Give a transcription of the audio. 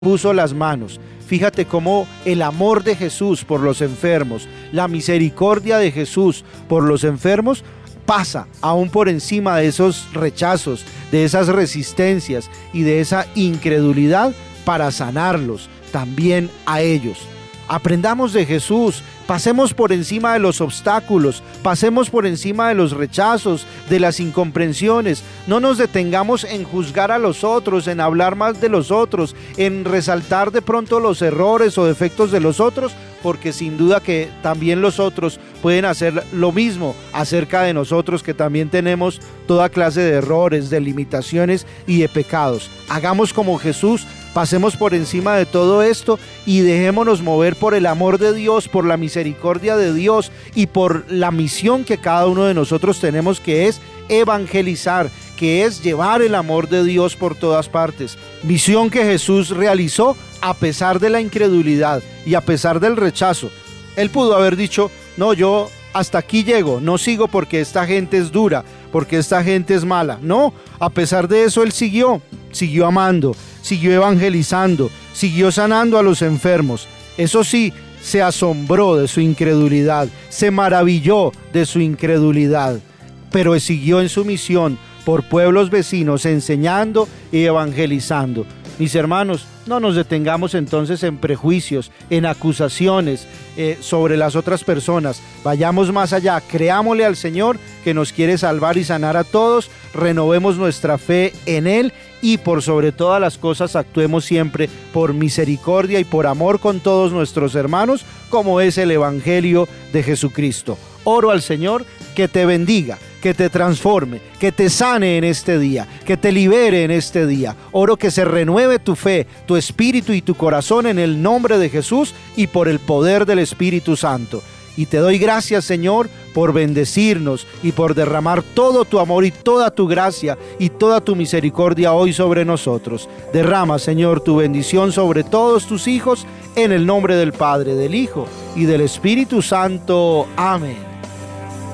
puso las manos. Fíjate cómo el amor de Jesús por los enfermos, la misericordia de Jesús por los enfermos pasa aún por encima de esos rechazos, de esas resistencias y de esa incredulidad para sanarlos también a ellos. Aprendamos de Jesús, pasemos por encima de los obstáculos, pasemos por encima de los rechazos, de las incomprensiones. No nos detengamos en juzgar a los otros, en hablar más de los otros, en resaltar de pronto los errores o defectos de los otros, porque sin duda que también los otros pueden hacer lo mismo acerca de nosotros, que también tenemos toda clase de errores, de limitaciones y de pecados. Hagamos como Jesús, pasemos por encima de todo esto y dejémonos mover por el amor de Dios, por la misericordia de Dios y por la misión que cada uno de nosotros tenemos, que es evangelizar, que es llevar el amor de Dios por todas partes. Misión que Jesús realizó a pesar de la incredulidad y a pesar del rechazo. Él pudo haber dicho: no, yo hasta aquí llego, no sigo porque esta gente es dura, porque esta gente es mala. No, a pesar de eso él siguió amando, siguió evangelizando, siguió sanando a los enfermos. Eso sí, se asombró de su incredulidad, se maravilló de su incredulidad, pero siguió en su misión por pueblos vecinos, enseñando y evangelizando. Mis hermanos, no nos detengamos entonces en prejuicios, en acusaciones sobre las otras personas. Vayamos más allá, creámosle al Señor que nos quiere salvar y sanar a todos, renovemos nuestra fe en Él y por sobre todas las cosas actuemos siempre por misericordia y por amor con todos nuestros hermanos, como es el Evangelio de Jesucristo. Oro al Señor que te bendiga, que te transforme, que te sane en este día, que te libere en este día. Oro que se renueve tu fe, tu espíritu y tu corazón en el nombre de Jesús y por el poder del Espíritu Santo. Y te doy gracias, Señor, por bendecirnos y por derramar todo tu amor y toda tu gracia y toda tu misericordia hoy sobre nosotros. Derrama, Señor, tu bendición sobre todos tus hijos, en el nombre del Padre, del Hijo y del Espíritu Santo. Amén.